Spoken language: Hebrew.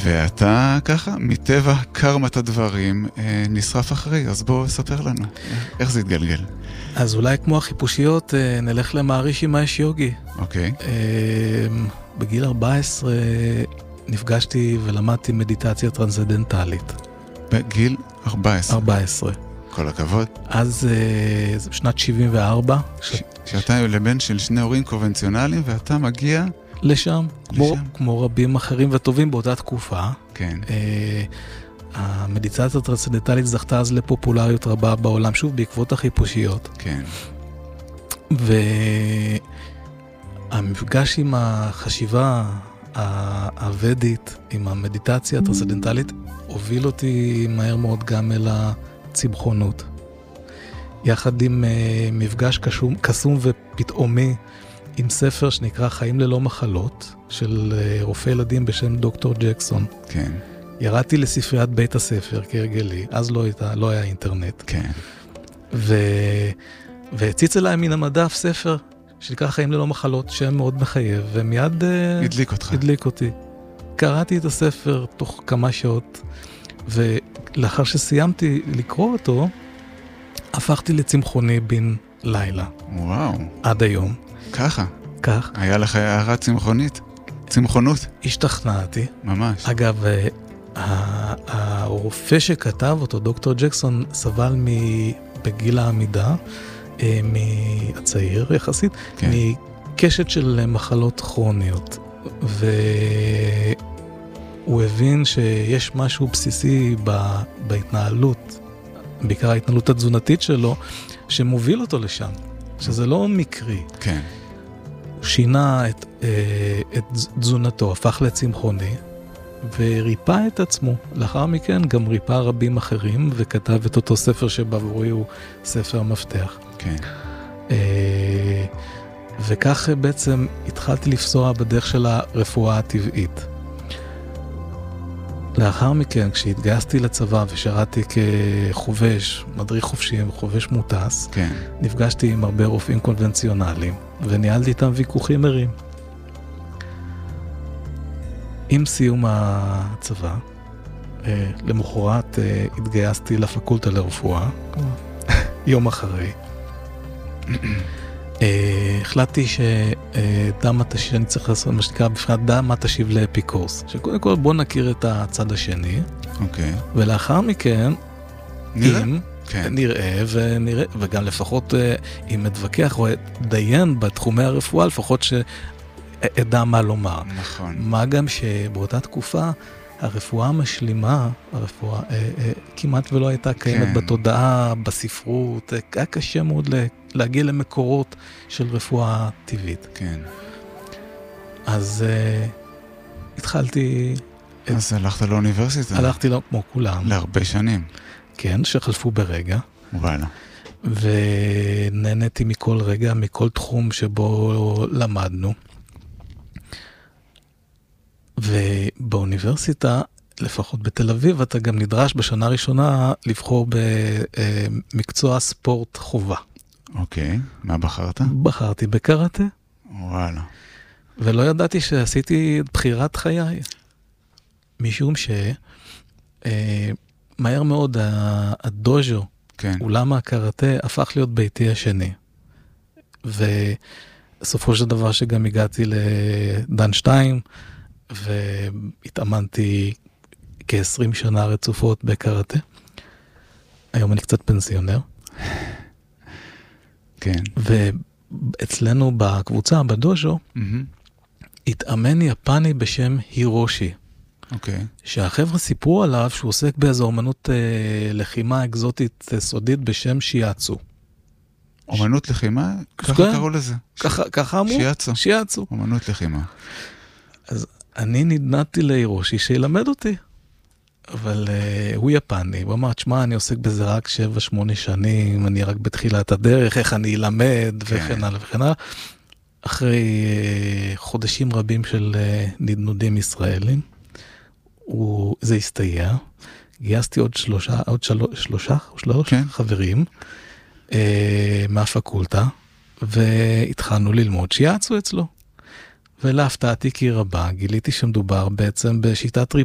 ואתה ככה, מטבע קרמת הדברים, נשרף אחרי, אז בוא ספר לנו, איך זה התגלגל? אז אולי כמו החיפושיות, נלך למערישי מאש יוגי. אוקיי. בגיל 14 נפגשתי ולמדתי מדיטציה טרנסצנדנטלית. בגיל 14? 14. כל הכבוד. אז שנת 74. שאתה לבן של שני הורים קונבנציונליים, ואתה מגיע... לשם, כמו רבים אחרים וטובים באותה תקופה. כן. המדיטציה הטרנסצנדנטלית זכתה אז לפופולריות רבה בעולם, שוב בעקבות החיפושיות. כן. והמפגש עם החשיבה הוודית, עם המדיטציה הטרנסצנדנטלית, הוביל אותי מהר מאוד גם אל הצמחונות. יחד עם מפגש קסום ופתאומי, עם ספר שנקרא חיים ללא מחלות, של רופא ילדים בשם דוקטור ג'קסון. כן. ירדתי לספריית בית הספר כהרגלי, אז לא היה אינטרנט. כן. והציץ אליי מן המדף ספר שנקרא חיים ללא מחלות, שם מאוד מחייב, ומיד הדליק אותי. קראתי את הספר תוך כמה שעות, ולאחר שסיימתי לקרוא אותו, הפכתי לצמחוני בן לילה. וואו. עד היום. ככה? כך. היה לך הערה צמחונית? צמחונות? השתכנעתי. ממש. אגב, הרופא שכתב אותו, דוקטור ג'קסון, סבל בגיל העמידה, מהצעיר יחסית, כן. מקשת של מחלות כרוניות. והוא הבין שיש משהו בסיסי בהתנהלות, בעיקר ההתנהלות התזונתית שלו, שמוביל אותו לשם. שזה לא מקרי. כן. הוא שינה את תזונתו, הפך לצמחוני, וריפא את עצמו. לאחר מכן גם ריפא רבים אחרים, וכתב את אותו ספר שבעבורי הוא ספר המפתח. כן. וכך בעצם התחלתי לפסוע בדרך של הרפואה הטבעית. לאחר מכן, כשהתגייסתי לצבא ושרתי כחובש, מדריך חופשי וחובש מוטס, כן. נפגשתי עם הרבה רופאים קונבנציונליים, וניהלתי איתם ויכוחים ערים. עם סיום הצבא, למחרת התגייסתי לפקולטה לרפואה, יום אחרי. החלטתי שדם התשיב, שאני צריך לעשות מה שנקרא בפרט דם התשיב לאפיקורס, שקודם כל בוא נכיר את הצד השני, אוקיי. ולאחר מכן נראה, וגם לפחות אם מתווכח או דיין בתחומי הרפואה, לפחות שאדע מה לומר. נכון. מה גם שבאותה תקופה הרפואה המשלימה, הרפואה כמעט ולא הייתה קיימת בתודעה, בספרות, היה קשה מאוד להגיע למקורות של רפואה טבעית. כן. אז התחלתי... אז הלכת לאוניברסיטה? הלכתי כמו כולם. להרבה שנים. כן, שחלפו ברגע. וואלה. ונהניתי מכל רגע, מכל תחום שבו למדנו. ובאוניברסיטה, לפחות בתל אביב, אתה גם נדרש בשנה הראשונה לבחור במקצוע ספורט חובה. אוקיי, מה בחרת? בחרתי בקראטה. וואלה. ולא ידעתי שעשיתי את בחירת חיי. משום מהר מאוד הדוז'ו, כן. אולם הקראטה, הפך להיות ביתי השני. וסופו של דבר שגם הגעתי לדן 2, והתאמנתי כ-20 שנה רצופות בקראטה. היום אני קצת פנסיונר. כן. ואצלנו בקבוצה, בדוז'ו, התאמן יפני בשם הירושי. אוקיי. שהחבר'ה סיפרו עליו שהוא עוסק באיזו אומנות לחימה אקזוטית סודית בשם שיאצו. אומנות לחימה? ככה קראו לזה. ככה אמרו? שיאצו. שיאצו. אומנות לחימה. אז אני נדנדתי להירושי שילמד אותי. אבל הוא יפני, הוא אמר, תשמע, אני עוסק בזה רק 7-8 שנים, אני רק בתחילת הדרך, איך אני אלמד, וכן הלאה וכן הלאה. אחרי חודשים רבים של נדנודים ישראלים, זה הסתייע. גייסתי עוד שלושה חברים מהפקולטה, והתחלנו ללמוד שיאצו אצלו. ולהפתעתי כי רבה, גיליתי שמדובר בעצם בשיטת